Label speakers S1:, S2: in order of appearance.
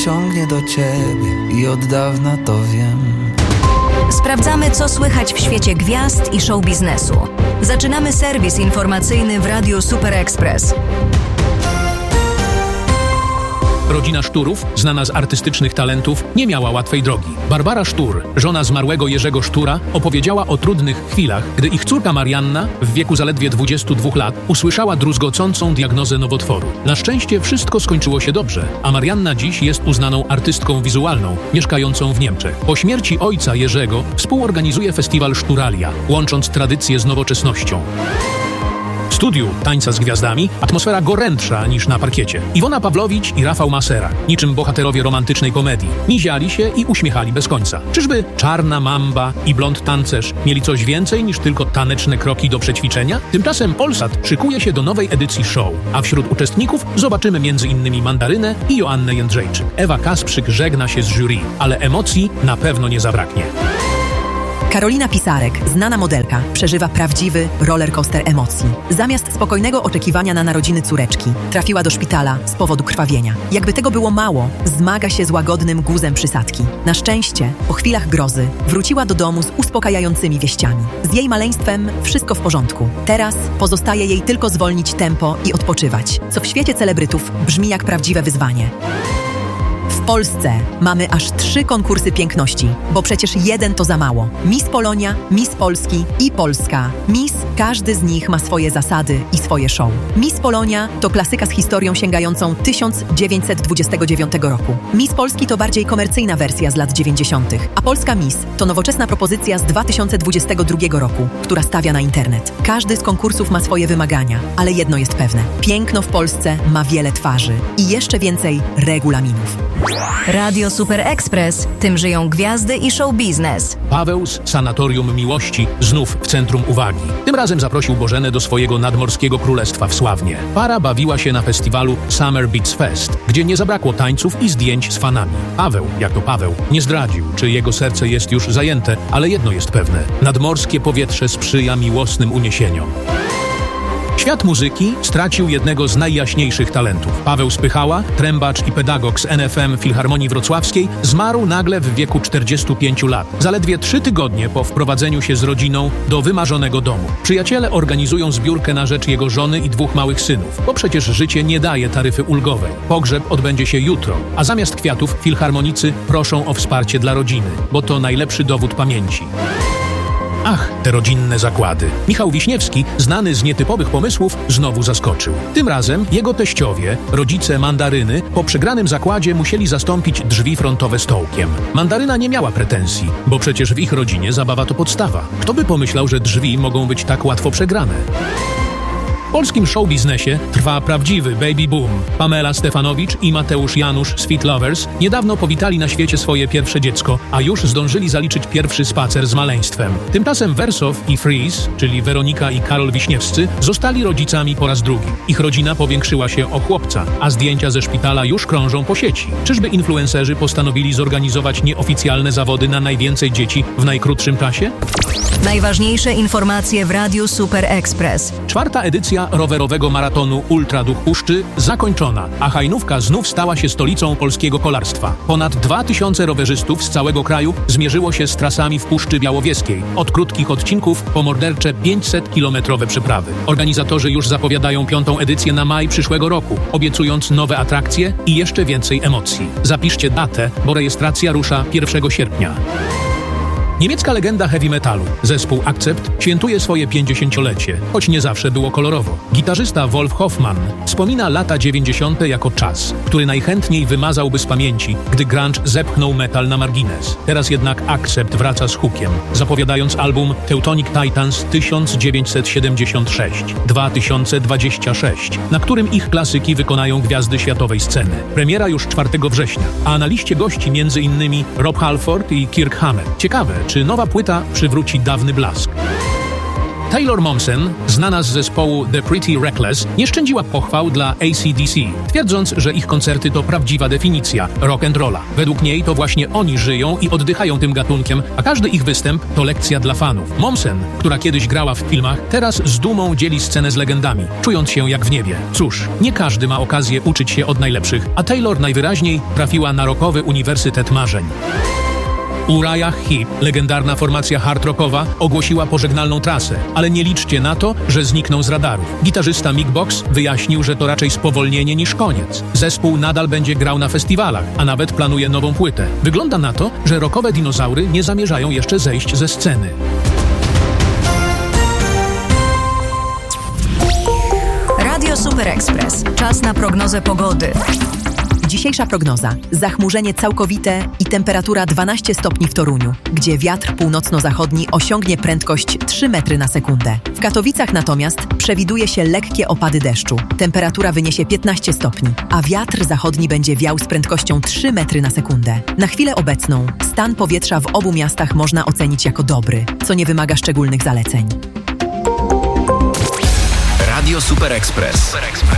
S1: ciągnie do ciebie i od dawna to wiem.
S2: Sprawdzamy, co słychać w świecie gwiazd i show biznesu. Zaczynamy serwis informacyjny w Radiu Super Express.
S3: Rodzina Szturów, znana z artystycznych talentów, nie miała łatwej drogi. Barbara Sztur, żona zmarłego Jerzego Sztura, opowiedziała o trudnych chwilach, gdy ich córka Marianna, w wieku zaledwie 22 lat, usłyszała druzgocącą diagnozę nowotworu. Na szczęście wszystko skończyło się dobrze, a Marianna dziś jest uznaną artystką wizualną, mieszkającą w Niemczech. Po śmierci ojca Jerzego współorganizuje festiwal Szturalia, łącząc tradycję z nowoczesnością. W studiu Tańca z Gwiazdami atmosfera gorętsza niż na parkiecie. Iwona Pawłowicz i Rafał Masera, niczym bohaterowie romantycznej komedii, miziali się i uśmiechali bez końca. Czyżby Czarna Mamba i Blond Tancerz mieli coś więcej niż tylko taneczne kroki do przećwiczenia? Tymczasem Polsat szykuje się do nowej edycji show, a wśród uczestników zobaczymy m.in. Mandarynę i Joannę Jędrzejczyk. Ewa Kasprzyk żegna się z jury, ale emocji na pewno nie zabraknie.
S4: Karolina Pisarek, znana modelka, przeżywa prawdziwy rollercoaster emocji. Zamiast spokojnego oczekiwania na narodziny córeczki, trafiła do szpitala z powodu krwawienia. Jakby tego było mało, zmaga się z łagodnym guzem przysadki. Na szczęście, po chwilach grozy, wróciła do domu z uspokajającymi wieściami. Z jej maleństwem wszystko w porządku. Teraz pozostaje jej tylko zwolnić tempo i odpoczywać, co w świecie celebrytów brzmi jak prawdziwe wyzwanie. W Polsce mamy aż 3 konkursy piękności, bo przecież jeden to za mało. Miss Polonia, Miss Polski i Polska. Miss, każdy z nich ma swoje zasady i swoje show. Miss Polonia to klasyka z historią sięgającą 1929 roku. Miss Polski to bardziej komercyjna wersja z lat 90., a Polska Miss to nowoczesna propozycja z 2022 roku, która stawia na internet. Każdy z konkursów ma swoje wymagania, ale jedno jest pewne. Piękno w Polsce ma wiele twarzy i jeszcze więcej regulaminów.
S2: Radio Super Express, tym żyją gwiazdy i show biznes.
S3: Paweł z Sanatorium Miłości znów w centrum uwagi. Tym razem zaprosił Bożenę do swojego nadmorskiego królestwa w Sławnie. Para bawiła się na festiwalu Summer Beats Fest, gdzie nie zabrakło tańców i zdjęć z fanami. Paweł, jak to Paweł, nie zdradził, czy jego serce jest już zajęte, ale jedno jest pewne. Nadmorskie powietrze sprzyja miłosnym uniesieniom. Świat muzyki stracił jednego z najjaśniejszych talentów. Paweł Spychała, trębacz i pedagog z NFM Filharmonii Wrocławskiej, zmarł nagle w wieku 45 lat. Zaledwie 3 tygodnie po wprowadzeniu się z rodziną do wymarzonego domu. Przyjaciele organizują zbiórkę na rzecz jego żony i 2 małych synów, bo przecież życie nie daje taryfy ulgowej. Pogrzeb odbędzie się jutro, a zamiast kwiatów filharmonicy proszą o wsparcie dla rodziny, bo to najlepszy dowód pamięci. Ach, te rodzinne zakłady. Michał Wiśniewski, znany z nietypowych pomysłów, znowu zaskoczył. Tym razem jego teściowie, rodzice Mandaryny, po przegranym zakładzie musieli zastąpić drzwi frontowe stołkiem. Mandaryna nie miała pretensji, bo przecież w ich rodzinie zabawa to podstawa. Kto by pomyślał, że drzwi mogą być tak łatwo przegrane? W polskim showbiznesie trwa prawdziwy baby boom. Pamela Stefanowicz i Mateusz Janusz z Fit Lovers niedawno powitali na świecie swoje pierwsze dziecko, a już zdążyli zaliczyć pierwszy spacer z maleństwem. Tymczasem Wersow i Freeze, czyli Weronika i Karol Wiśniewscy, zostali rodzicami po raz drugi. Ich rodzina powiększyła się o chłopca, a zdjęcia ze szpitala już krążą po sieci. Czyżby influencerzy postanowili zorganizować nieoficjalne zawody na najwięcej dzieci w najkrótszym czasie?
S2: Najważniejsze informacje w Radiu Super Express.
S3: 4. edycja rowerowego maratonu Ultra Duch Puszczy zakończona, a Hajnówka znów stała się stolicą polskiego kolarstwa. Ponad 2000 rowerzystów z całego kraju zmierzyło się z trasami w Puszczy Białowieskiej. Od krótkich odcinków po mordercze 500-kilometrowe przeprawy. Organizatorzy już zapowiadają 5. edycję na maj przyszłego roku, obiecując nowe atrakcje i jeszcze więcej emocji. Zapiszcie datę, bo rejestracja rusza 1 sierpnia. Niemiecka legenda heavy metalu, zespół Akcept, świętuje swoje 50-lecie, choć nie zawsze było kolorowo. Gitarzysta Wolf Hoffmann wspomina lata 90. jako czas, który najchętniej wymazałby z pamięci, gdy grunge zepchnął metal na margines. Teraz jednak Akcept wraca z hukiem, zapowiadając album Teutonic Titans 1976-2026, na którym ich klasyki wykonają gwiazdy światowej sceny. Premiera już 4 września, a na liście gości m.in. Rob Halford i Kirk Hammett. Ciekawe, czy nowa płyta przywróci dawny blask. Taylor Momsen, znana z zespołu The Pretty Reckless, nie szczędziła pochwał dla AC/DC, twierdząc, że ich koncerty to prawdziwa definicja rock and rolla. Według niej to właśnie oni żyją i oddychają tym gatunkiem, a każdy ich występ to lekcja dla fanów. Momsen, która kiedyś grała w filmach, teraz z dumą dzieli scenę z legendami, czując się jak w niebie. Cóż, nie każdy ma okazję uczyć się od najlepszych, a Taylor najwyraźniej trafiła na rockowy uniwersytet marzeń. Uriah Heep, legendarna formacja hard rockowa, ogłosiła pożegnalną trasę, ale nie liczcie na to, że znikną z radarów. Gitarzysta Mick Box wyjaśnił, że to raczej spowolnienie niż koniec. Zespół nadal będzie grał na festiwalach, a nawet planuje nową płytę. Wygląda na to, że rockowe dinozaury nie zamierzają jeszcze zejść ze sceny.
S2: Radio Super Express. Czas na prognozę pogody.
S4: Dzisiejsza prognoza. Zachmurzenie całkowite i temperatura 12 stopni w Toruniu, gdzie wiatr północno-zachodni osiągnie prędkość 3 metry na sekundę. W Katowicach natomiast przewiduje się lekkie opady deszczu. Temperatura wyniesie 15 stopni, a wiatr zachodni będzie wiał z prędkością 3 metry na sekundę. Na chwilę obecną stan powietrza w obu miastach można ocenić jako dobry, co nie wymaga szczególnych zaleceń.
S1: Radio Super Express.